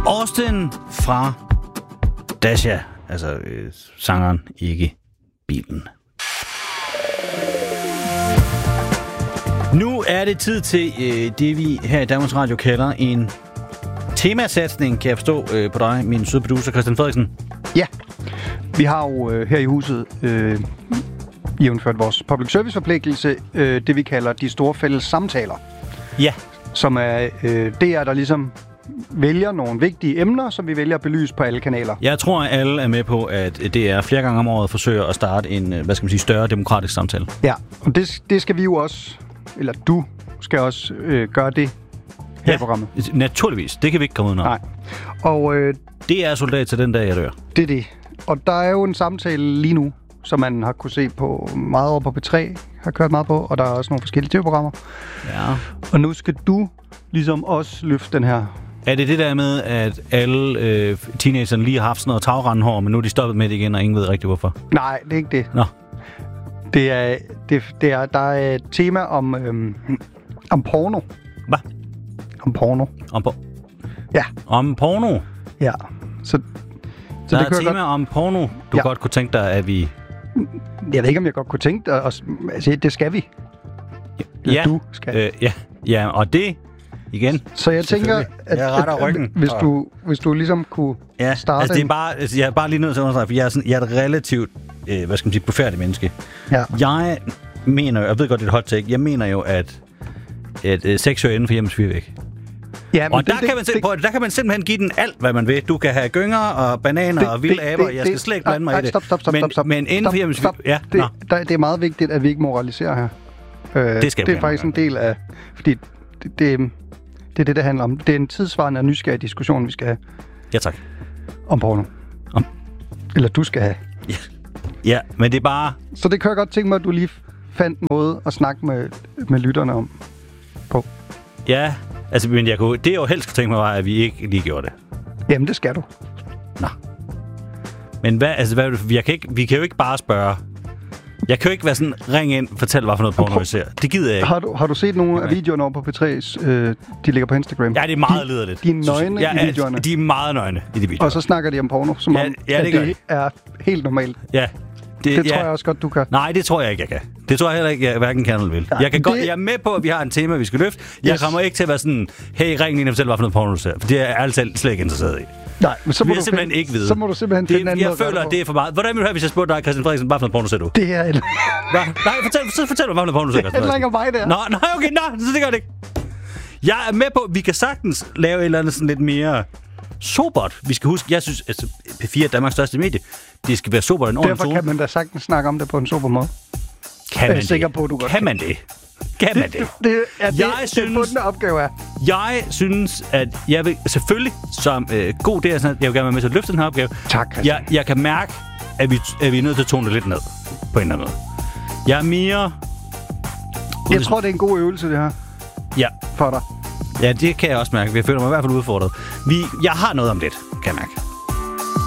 Austin fra Dasha, altså sangeren, ikke bilen. Nu er det tid til det, vi her i Danmarks Radio kalder en temasatsning, kan jeg forstå på dig, min søde producer Christian Frederiksen. Ja, vi har jo her i huset jævnført vores public service forpligtelse, det vi kalder de store fælles samtaler. Ja. Som er der ligesom vælger nogle vigtige emner, som vi vælger at belyse på alle kanaler. Jeg tror, at alle er med på, at det er flere gange om året forsøger at starte en, større demokratisk samtale. Ja, og det skal vi jo også, eller du skal også gøre det her i programmet. Naturligvis. Det kan vi ikke komme ud af. Nej. Og det er soldat til den dag, jeg dør. Det er det. Og der er jo en samtale lige nu, som man har kunne se på meget over på P3, har kørt meget på, og der er også nogle forskellige tv-programmer. Ja. Og nu skal du ligesom også løfte den her. Er det det der med, at alle teenagerne lige har haft sådan noget tagrendehår, men nu er de stoppet med det igen, og ingen ved rigtig hvorfor? Nej, det er ikke det. Nå. Der er et tema om porno. Hvad? Om porno. Ja. Om porno? Ja. Så der er et tema om porno, du godt kunne tænke dig, at vi... Jeg ved ikke, om jeg godt kunne tænke dig at sige, det skal vi. Ja. Du skal. Ja, og det... Igen. Så jeg tænker, at hvis du ligesom kunne starte... Altså det er bare, jeg er bare lige nødt til at understrege, for jeg er et relativt, befærdigt menneske. Ja. Jeg mener, jeg ved godt, det er et hot take, jeg mener jo, at sex hører inden for hjemmets fyrvæg. Ja, og der kan man simpelthen give den alt, hvad man vil. Du kan have gynger og bananer og vilde aber, jeg skal slet ikke blande mig i det. Stop. Men inden for hjemmets fyrvæg... Ja, det er meget vigtigt, at vi ikke moraliserer her. Det er faktisk en del af... Fordi det er det handler om. Det er en tidsvarende og nysgerrig diskussion, vi skal have. Ja, tak. Om porno. Eller du skal have. Ja, men det er bare... Så det kan jeg godt tænke mig, at du lige fandt en måde at snakke med lytterne om på. Ja, altså, men det jeg jo helst kunne tænke mig var, at vi ikke lige gjorde det. Jamen, det skal du. Nå. Men vi kan jo ikke bare spørge... Jeg kan jo ikke være sådan, ring ind, fortæl, hvad for noget porno vi ser. Det gider jeg ikke. Har du set nogle af videoerne over på P3's, de ligger på Instagram? Ja, det er meget liderligt. De er nøgne i videoerne. De er meget nøgne i de videoer. Og så snakker de om porno, som om det er helt normalt. Ja. Det tror jeg også godt, du kan. Nej, det tror jeg ikke, jeg kan. Det tror jeg heller ikke, jeg hverken kan eller vil. Ja, jeg er med på, at vi har en tema, vi skal løfte. Jeg kommer ikke til at være sådan, hey, ring ind og fortæl, hvad for noget porno du ser. For det er jeg altid slet ikke interesseret i. Nej, men så må du simpelthen ikke vide. Så må du simpelthen finde en anden måde. Jeg føler, at det er for meget. Hvordan vil du have, hvis jeg spurgte dig, Christian Frederiksen, hvad for noget porno ser du? Det er en... Nej, fortæl mig, hvad for noget porno ser, Christian Frederiksen. Det er mig der. Nå, okay, så det gør det ikke. Jeg er med på, at vi kan sagtens lave et eller andet sådan lidt mere sobert. Vi skal huske, jeg synes, altså P4 er Danmarks største medie. Det skal være sobert en ordentlig tone. Derfor kan man da sagtens snakke om det på en sober måde. Kan man det? Sikker på, du godt kan man det? Kan man det? Det er det fundne opgave er. Jeg synes, at jeg vil selvfølgelig som god der, jeg vil gerne være med til at løfte den her opgave. Tak, Christian. Jeg kan mærke, at vi er nødt til at tone det lidt ned på en eller anden måde. Jeg er mere... Jeg tror, det er en god øvelse, det her. Ja. For dig. Ja, det kan jeg også mærke. Jeg føler mig i hvert fald udfordret. Jeg har noget om lidt, kan jeg mærke.